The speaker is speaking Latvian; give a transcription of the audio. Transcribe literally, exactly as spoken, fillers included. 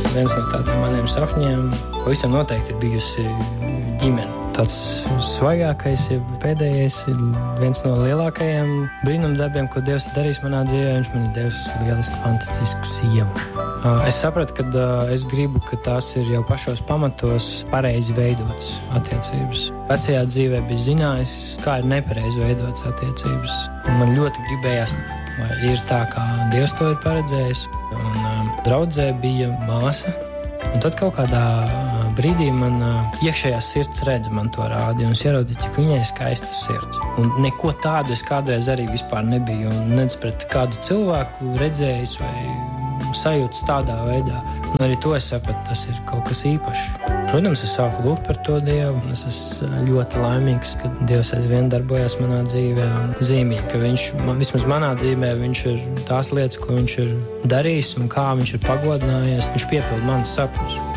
viens no tādiem maniem sapņiem pavisam noteikti ir bijusi ģimene. Tāds svaigākais, ja pēdējais, ir viens no lielākajiem brīnumdarbiem, ko Dievs darīs manā dzīvē. Viņš man ir devis lielisku, fantastisku sievu. Es sapratu, ka es gribu, ka tās ir jau pašos pamatos pareizi veidotas attiecības. Vecajā dzīvē bija zinājis, kā ir nepareizi veidotas attiecības. Man ļoti gribējās, lai ir tā, kā Dievs to ir paredzējis. Un um, draudzē bija māsa. Un tad kaut kādā brīdī man uh, iekšējā sirds redze man to rādīja, un es ieraudzīju, cik viņai skaista sirds. Un neko tādu es kādreiz arī vispār nebiju, un nec pret kādu cilvēku redzējis vai sajūtas tādā veidā. Un arī to es sapratu, tas ir kaut kas īpašs. Protams, es sāku lūgt par to Dievu, un es esmu ļoti laimīgs, ka Dievs aizvien darbojas manā dzīvē, un zīmīgi, ka viņš, man, vismaz manā dzīvē, viņš ir tās lietas, ko viņš ir darījis un kā viņš ir pagodinājies, viņš piepilda manas sapņus.